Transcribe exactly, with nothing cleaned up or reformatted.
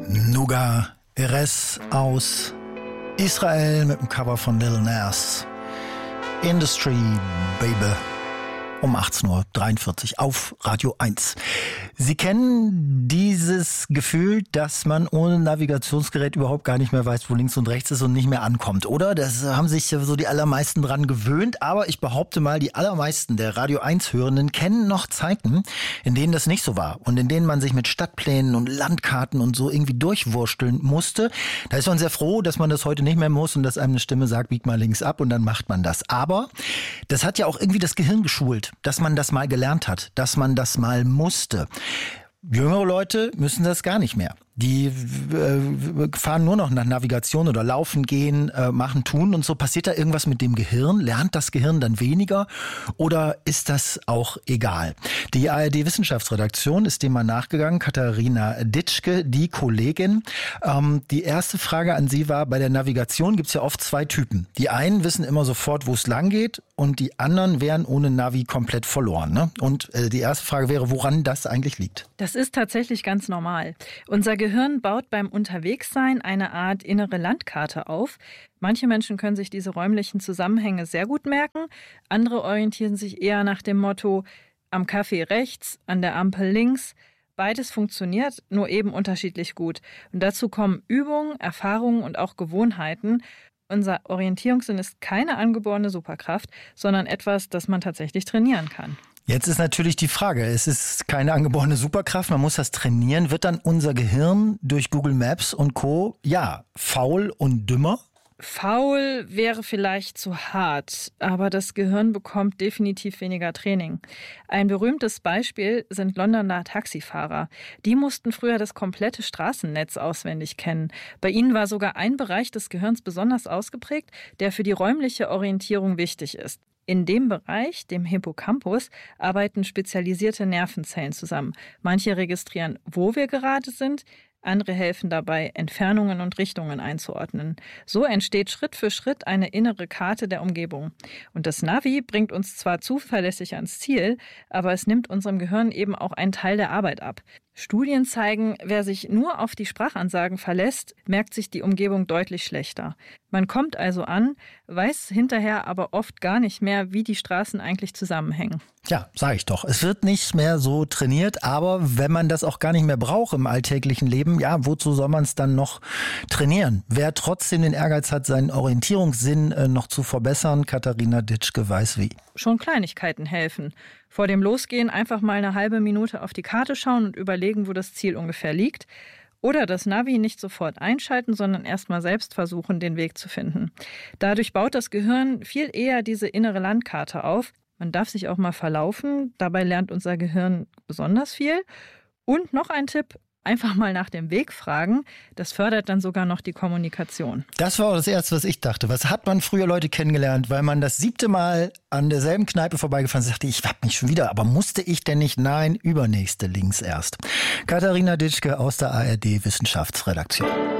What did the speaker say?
Nuga Erez aus Israel mit dem Cover von Lil Nas. Industry Baby. Um achtzehn Uhr dreiundvierzig auf Radio eins. Sie kennen dieses Gefühl, dass man ohne Navigationsgerät überhaupt gar nicht mehr weiß, wo links und rechts ist und nicht mehr ankommt, oder? Das haben sich so die allermeisten dran gewöhnt, aber ich behaupte mal, die allermeisten der Radio eins Hörenden kennen noch Zeiten, in denen das nicht so war und in denen man sich mit Stadtplänen und Landkarten und so irgendwie durchwursteln musste. Da ist man sehr froh, dass man das heute nicht mehr muss und dass einem eine Stimme sagt, bieg mal links ab und dann macht man das. Aber das hat ja auch irgendwie das Gehirn geschult, dass man das mal gelernt hat, dass man das mal musste. Jüngere Leute müssen das gar nicht mehr. Die äh, fahren nur noch nach Navigation oder laufen, gehen, äh, machen, tun und so. Passiert da irgendwas mit dem Gehirn? Lernt das Gehirn dann weniger oder ist das auch egal? Die A R D-Wissenschaftsredaktion ist dem mal nachgegangen. Katharina Ditschke, die Kollegin. Ähm, die erste Frage an Sie war, bei der Navigation gibt es ja oft zwei Typen. Die einen wissen immer sofort, wo es lang geht und die anderen wären ohne Navi komplett verloren. Ne? Und äh, die erste Frage wäre, woran das eigentlich liegt. Das ist tatsächlich ganz normal. Unser Gehirn baut beim Unterwegssein eine Art innere Landkarte auf. Manche Menschen können sich diese räumlichen Zusammenhänge sehr gut merken. Andere orientieren sich eher nach dem Motto, am Café rechts, an der Ampel links. Beides funktioniert, nur eben unterschiedlich gut. Und dazu kommen Übungen, Erfahrungen und auch Gewohnheiten. Unser Orientierungssinn ist keine angeborene Superkraft, sondern etwas, das man tatsächlich trainieren kann. Jetzt ist natürlich die Frage, es ist keine angeborene Superkraft, man muss das trainieren. Wird dann unser Gehirn durch Google Maps und Co. ja faul und dümmer? Faul wäre vielleicht zu hart, aber das Gehirn bekommt definitiv weniger Training. Ein berühmtes Beispiel sind Londoner Taxifahrer. Die mussten früher das komplette Straßennetz auswendig kennen. Bei ihnen war sogar ein Bereich des Gehirns besonders ausgeprägt, der für die räumliche Orientierung wichtig ist. In dem Bereich, dem Hippocampus, arbeiten spezialisierte Nervenzellen zusammen. Manche registrieren, wo wir gerade sind, andere helfen dabei, Entfernungen und Richtungen einzuordnen. So entsteht Schritt für Schritt eine innere Karte der Umgebung. Und das Navi bringt uns zwar zuverlässig ans Ziel, aber es nimmt unserem Gehirn eben auch einen Teil der Arbeit ab. Studien zeigen, wer sich nur auf die Sprachansagen verlässt, merkt sich die Umgebung deutlich schlechter. Man kommt also an, weiß hinterher aber oft gar nicht mehr, wie die Straßen eigentlich zusammenhängen. Ja, sage ich doch. Es wird nicht mehr so trainiert, aber wenn man das auch gar nicht mehr braucht im alltäglichen Leben, ja, wozu soll man es dann noch trainieren? Wer trotzdem den Ehrgeiz hat, seinen Orientierungssinn äh, noch zu verbessern, Katharina Ditschke weiß wie. Schon Kleinigkeiten helfen. Vor dem Losgehen einfach mal eine halbe Minute auf die Karte schauen und überlegen, wo das Ziel ungefähr liegt. Oder das Navi nicht sofort einschalten, sondern erst mal selbst versuchen, den Weg zu finden. Dadurch baut das Gehirn viel eher diese innere Landkarte auf. Man darf sich auch mal verlaufen. Dabei lernt unser Gehirn besonders viel. Und noch ein Tipp. Einfach mal nach dem Weg fragen, das fördert dann sogar noch die Kommunikation. Das war auch das Erste, was ich dachte. Was hat man früher Leute kennengelernt, weil man das siebte Mal an derselben Kneipe vorbeigefahren ist, dachte ich, ich hab mich schon wieder, aber musste ich denn nicht? Nein, übernächste links erst. Katharina Ditschke aus der A R D Wissenschaftsredaktion.